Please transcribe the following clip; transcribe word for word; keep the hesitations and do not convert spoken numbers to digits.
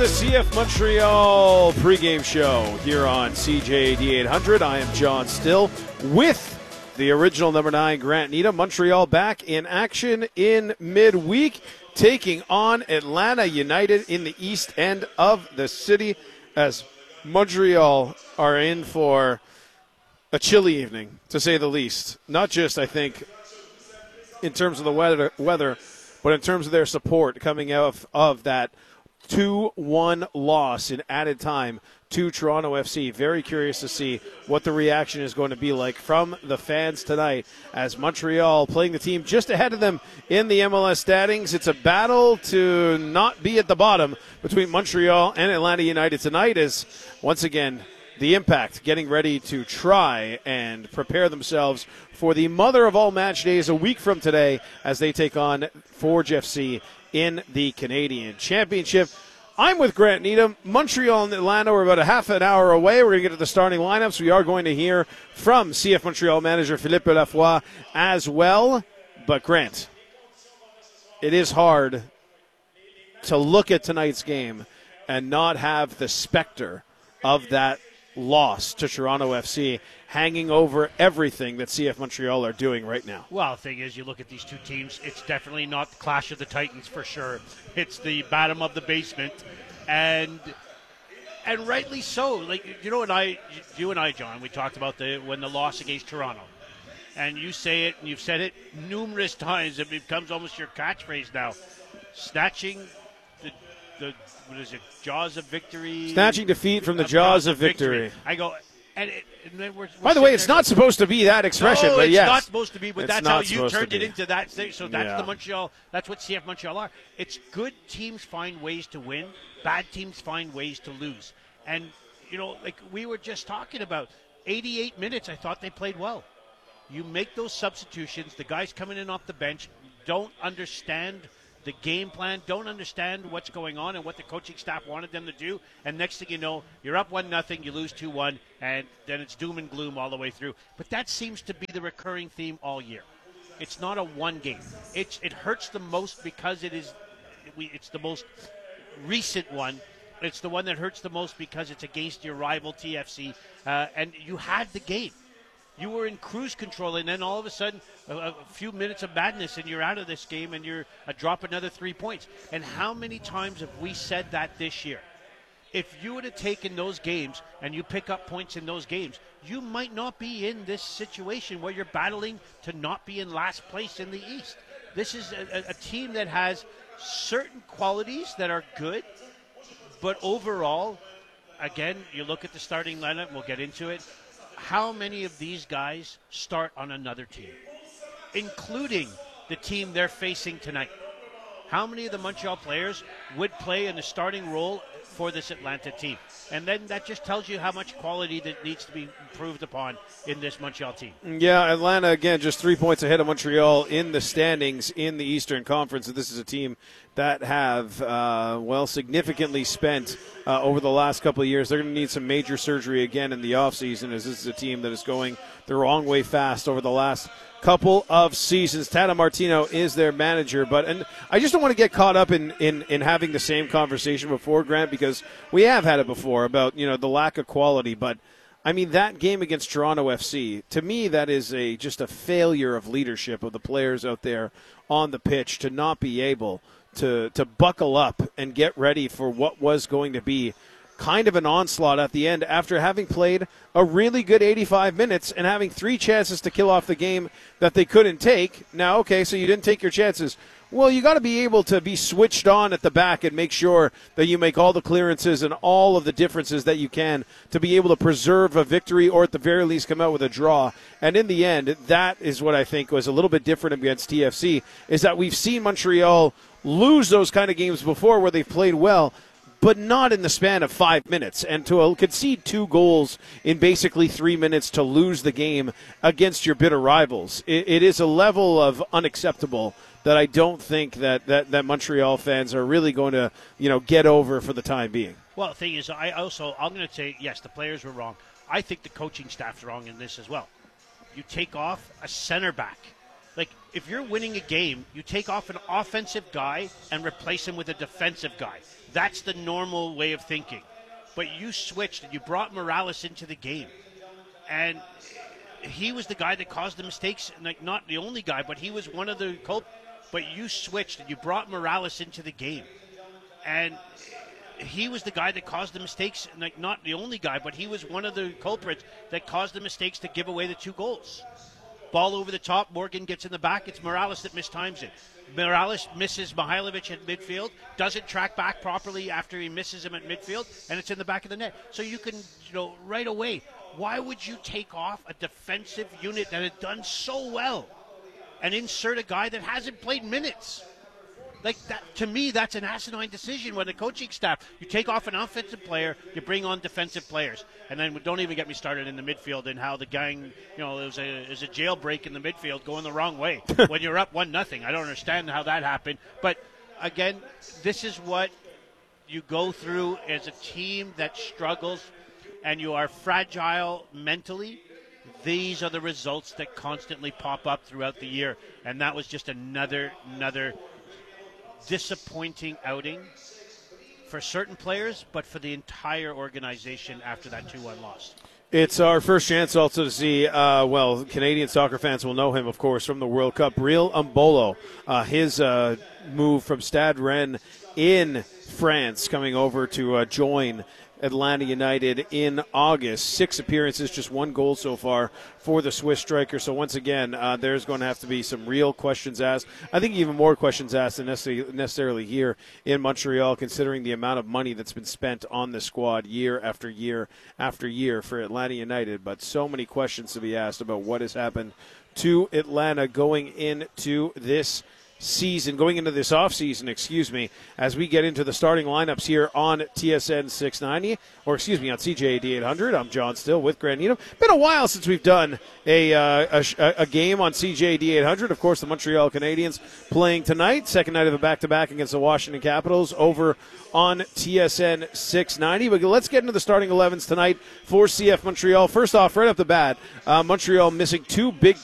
the C F Montreal pregame show here on C J A D eight hundred. I am John Still with the original number nine, Grant Needham. Montreal back in action in midweek, taking on Atlanta United in the east end of the city, as Montreal are in for a chilly evening, to say the least. Not just, I think, in terms of the weather, weather but in terms of their support coming out of, of that two one loss in added time to Toronto F C. Very curious to see what the reaction is going to be like from the fans tonight, as Montreal playing the team just ahead of them in the M L S standings. It's a battle to not be at the bottom between Montreal and Atlanta United tonight, as once again the Impact getting ready to try and prepare themselves for the mother of all match days a week from today, as they take on Forge F C in the Canadian Championship. I'm with Grant Needham. Montreal and Atlanta are about a half an hour away. We're going to get to the starting lineups. We are going to hear from C F Montreal manager Philippe Lafoy as well. But Grant, it is hard to look at tonight's game and not have the specter of that loss to Toronto F C hanging over everything that C F Montreal are doing right now. Well, the thing is, you look at these two teams, it's definitely not the clash of the Titans for sure. It's the bottom of the basement, and and rightly so. Like, you know, and I, you and I, John, we talked about the when the loss against Toronto, and you say it, and you've said it numerous times. It becomes almost your catchphrase now. Snatching the the what is it? Jaws of victory. Snatching defeat from the jaws of victory. victory. I go. And, it, and then we're, we're By the way, it's not supposed to be that expression, no, but it's yes. not supposed to be, but it's that's how you turned it into that thing. So that's yeah. the Montreal, that's what C F Montreal are. It's good teams find ways to win, bad teams find ways to lose. And, you know, like we were just talking about, eighty-eight minutes, I thought they played well. You make those substitutions, the guys coming in off the bench don't understand the game plan, don't understand what's going on and what the coaching staff wanted them to do, and next thing you know, you're up one nothing, you lose two one, and then it's doom and gloom all the way through. But that seems to be the recurring theme all year. It's not a one game. It's it hurts the most because it is we it's the most recent one. It's the one that hurts the most because it's against your rival T F C, uh, and you had the game. You were in cruise control, and then all of a sudden, a, a few minutes of madness, and you're out of this game, and you're a drop another three points. And how many times have we said that this year? If you would have taken those games and you pick up points in those games, you might not be in this situation where you're battling to not be in last place in the East. This is a, a team that has certain qualities that are good, but overall, again, you look at the starting lineup, and we'll get into it. How many of these guys start on another team, including the team they're facing tonight? How many of the Montreal players would play in the starting role for this Atlanta team? And then that just tells you how much quality that needs to be improved upon in this Montreal team. Yeah, Atlanta, again, just three points ahead of Montreal in the standings in the Eastern Conference. And this is a team that have, uh, well, significantly spent uh, over the last couple of years. They're going to need some major surgery again in the offseason, as this is a team that is going the wrong way fast over the last couple of seasons. Tata Martino is their manager, but and I just don't want to get caught up in, in, in having the same conversation before, Grant, because we have had it before about, you know, the lack of quality. But I mean, that game against Toronto F C, to me, that is a just a failure of leadership of the players out there on the pitch to not be able to to buckle up and get ready for what was going to be kind of an onslaught at the end after having played a really good eighty-five minutes and having three chances to kill off the game that they couldn't take. Now, okay, so you didn't take your chances. Well, you got to be able to be switched on at the back and make sure that you make all the clearances and all of the differences that you can to be able to preserve a victory or at the very least come out with a draw. And in the end, that is what I think was a little bit different against T F C, is that we've seen Montreal lose those kind of games before where they've played well, but not in the span of five minutes. And to concede two goals in basically three minutes to lose the game against your bitter rivals, it, it is a level of unacceptable that I don't think that, that, that Montreal fans are really going to, you know, get over for the time being. Well, the thing is, I also, I'm going to say, yes, the players were wrong. I think the coaching staff's wrong in this as well. You take off a center back Like, if you're winning a game, you take off an offensive guy and replace him with a defensive guy. That's the normal way of thinking. But you switched and you brought Morales into the game. And he was the guy that caused the mistakes. Like, not the only guy, but he was one of the culp. But you switched and you brought Morales into the game. And he was the guy that caused the mistakes. Like, not the only guy, but he was one of the culprits that caused the mistakes to give away the two goals. Ball over the top, Morgan gets in the back. It's Morales that mistimes it. Morales misses Mihailovic at midfield, doesn't track back properly after he misses him at midfield, and it's in the back of the net. So you can, you know, right away, why would you take off a defensive unit that had done so well and insert a guy that hasn't played minutes? Like, that, to me, that's an asinine decision when the coaching staff, you take off an offensive player, you bring on defensive players. And then don't even get me started in the midfield and how the gang, you know, it was a, it was a jailbreak in the midfield going the wrong way when you're up one nothing. I don't understand how that happened. But, again, this is what you go through as a team that struggles and you are fragile mentally. These are the results that constantly pop up throughout the year. And that was just another, another disappointing outing for certain players, but for the entire organization after that two one loss. It's our first chance also to see, uh, well, Canadian soccer fans will know him, of course, from the World Cup. Real Mbolo, uh, his uh, move from Stade Rennes in France, coming over to uh, join Atlanta United in August. Six appearances, just one goal so far for the Swiss striker. So once again, uh, there's going to have to be some real questions asked. I think even more questions asked than necessarily, necessarily here in Montreal, considering the amount of money that's been spent on the squad year after year after year for Atlanta United. But so many questions to be asked about what has happened to Atlanta going into this season, going into this offseason, excuse me, as we get into the starting lineups here on T S N six ninety, or excuse me, on C J A D eight hundred. I'm John Still with Grant Needham. Been a while since we've done a, uh, a, a game on C J A D eight hundred. Of course, the Montreal Canadiens playing tonight, second night of a back-to-back against the Washington Capitals over on T S N six ninety. But let's get into the starting elevens tonight for C F Montreal. First off, right off the bat, uh, Montreal missing two big